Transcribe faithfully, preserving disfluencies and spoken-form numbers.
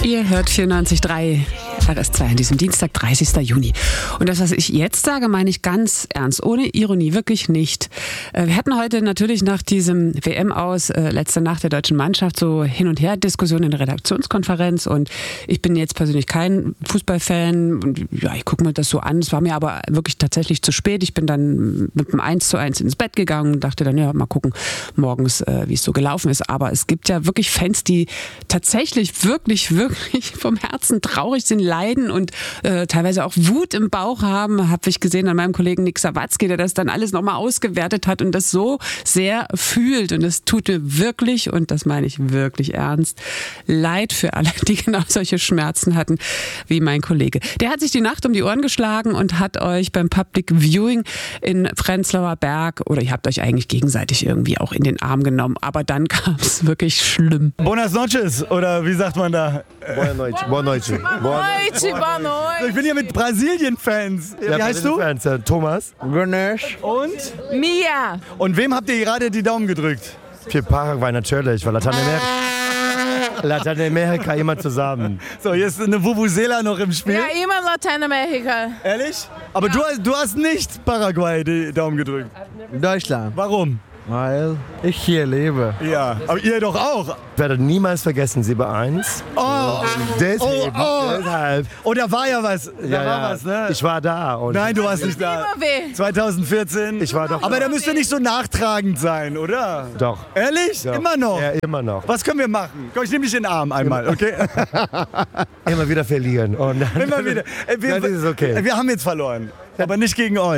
Ihr hört vierundneunzig Komma drei R S zwei an diesem Dienstag, dreißigsten Juni. Und das, was ich jetzt sage, meine ich ganz ernst, ohne Ironie, wirklich nicht. Wir hatten heute natürlich nach diesem W M-Aus, äh, letzte Nacht der deutschen Mannschaft, so Hin- und Her-Diskussionen in der Redaktionskonferenz. Und ich bin jetzt persönlich kein Fußballfan. Und ja, ich gucke mir das so an. Es war mir aber wirklich tatsächlich zu spät. Ich bin dann mit einem eins zu eins ins Bett gegangen und dachte dann, ja, mal gucken morgens, äh, wie es so gelaufen ist. Aber es gibt ja wirklich Fans, die tatsächlich wirklich, wirklich vom Herzen traurig sind, leiden und äh, teilweise auch Wut im Bauch haben. Habe ich gesehen an meinem Kollegen Nick Sawatzki, der das dann alles nochmal ausgewertet hat und das so sehr fühlt. Und es tut mir wirklich, und das meine ich wirklich ernst, leid für alle, die genau solche Schmerzen hatten wie mein Kollege. Der hat sich die Nacht um die Ohren geschlagen und hat euch beim Public Viewing in Prenzlauer Berg, oder ihr habt euch eigentlich gegenseitig irgendwie auch in den Arm genommen, aber dann kam es wirklich schlimm. Buenas noches, oder wie sagt man da? Boa noite. Boa noite. Boa noite, boa noite. Ich bin hier mit Brasilien-Fans. Wie Ja, heißt du? Fans, äh, Thomas. Ganesh. Und? Mia. Und wem habt ihr gerade die Daumen gedrückt? Für Paraguay natürlich, weil Lateinamerika, Lateinamerika immer zusammen. So, hier ist eine Vuvuzela noch im Spiel. Ja, immer Lateinamerika. Ehrlich? Aber du, hast- du hast nicht Paraguay die Daumen gedrückt. Deutschland. Warum? Weil ich hier lebe. Ja, aber ihr doch auch. Ich werde niemals vergessen, sieben eins. Oh, Deswegen, Oh, oh. deshalb. oh, da war ja was. Da Ja, war ja. was, ne? Ich war da. Und Nein, du warst nicht da. Immer weh. zwanzig vierzehn. Ich war doch. Aber da müsst ihr nicht so nachtragend sein, oder? Doch. Ehrlich? Doch. Immer noch? Ja, immer noch. Was können wir machen? Komm, ich nehme dich in den Arm einmal, okay? Immer wieder verlieren. Und dann, Immer wieder. Äh, Wir, Dann ist es okay. wir haben jetzt verloren, aber nicht gegen euch.